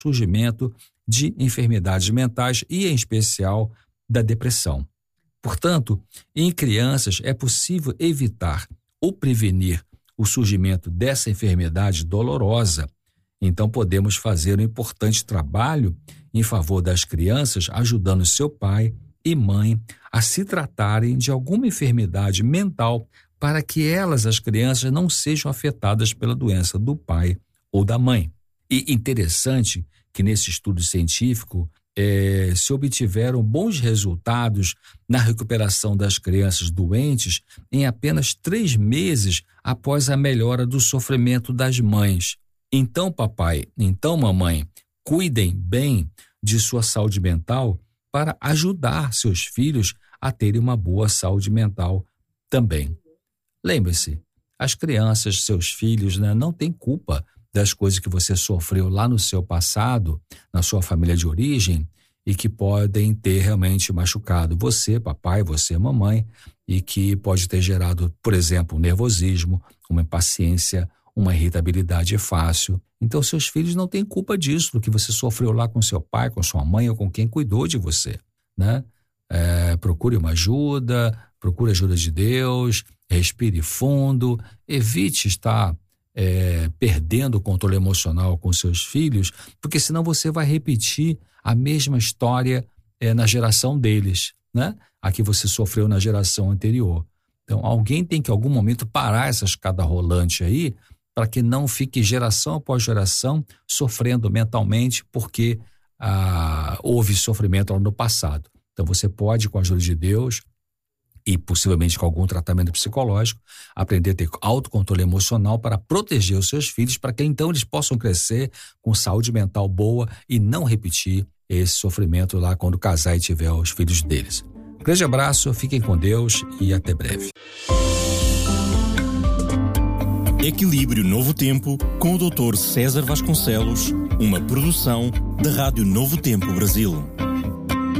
surgimento de enfermidades mentais e, em especial, da depressão. Portanto, em crianças é possível evitar ou prevenir o surgimento dessa enfermidade dolorosa. Então, podemos fazer um importante trabalho em favor das crianças, ajudando seu pai e mãe a se tratarem de alguma enfermidade mental para que elas, as crianças, não sejam afetadas pela doença do pai ou da mãe. E interessante que nesse estudo científico se obtiveram bons resultados na recuperação das crianças doentes em apenas 3 meses após a melhora do sofrimento das mães. Então, papai, então, mamãe, cuidem bem de sua saúde mental para ajudar seus filhos a terem uma boa saúde mental também. Lembre-se, as crianças, seus filhos, não têm culpa das coisas que você sofreu lá no seu passado, na sua família de origem, e que podem ter realmente machucado você, papai, você, mamãe, e que pode ter gerado, por exemplo, um nervosismo, uma impaciência, uma irritabilidade fácil. Então, seus filhos não têm culpa disso, do que você sofreu lá com seu pai, com sua mãe ou com quem cuidou de você, né? Procure uma ajuda, procure a ajuda de Deus, respire fundo, evite estar perdendo o controle emocional com seus filhos, porque senão você vai repetir a mesma história na geração deles, né? A que você sofreu na geração anterior. Então, alguém tem que em algum momento parar essa escada rolante aí, para que não fique geração após geração sofrendo mentalmente porque houve sofrimento lá no passado. Então, você pode, com a ajuda de Deus e possivelmente com algum tratamento psicológico, aprender a ter autocontrole emocional para proteger os seus filhos, para que então eles possam crescer com saúde mental boa e não repetir esse sofrimento lá quando casar e tiver os filhos deles. Grande abraço, fiquem com Deus e até breve. Equilíbrio Novo Tempo com o Dr. César Vasconcelos, uma produção da Rádio Novo Tempo Brasil.